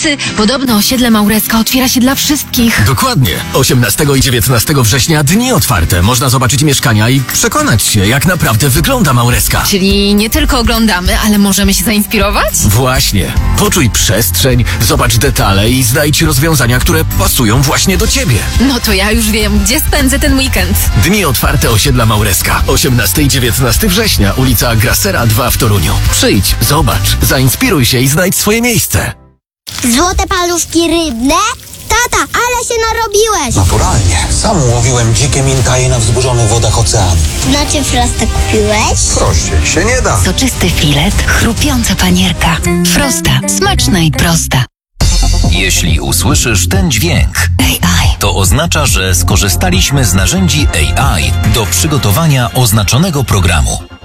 pracy. Podobno osiedle Maureska otwiera się dla wszystkich. Dokładnie. 18 i 19 września dni otwarte. Można zobaczyć mieszkania i przekonać się, jak naprawdę wygląda Maureska. Czyli nie tylko oglądamy, ale możemy się zainspirować? Właśnie. Poczuj przestrzeń, zobacz detale i znajdź rozwiązania, które pasują właśnie do Ciebie. No to ja już wiem, gdzie spędzę ten weekend. Dni otwarte osiedla Maureska. 18 i 19 września, ulica Grasera 2 w Toruniu. Przyjdź, zobacz, zainspiruj się i znajdź swoje miejsce. Złote paluszki rybne? Tata, ale się narobiłeś! Naturalnie. Sam łowiłem dzikie minkaje na wzburzonych wodach oceanu. Znaczy Frosta kupiłeś? Prościej się nie da. Soczysty filet, chrupiąca panierka. Frosta. Smaczna i prosta. Jeśli usłyszysz ten dźwięk, AI. to oznacza, że skorzystaliśmy z narzędzi AI do przygotowania oznaczonego programu.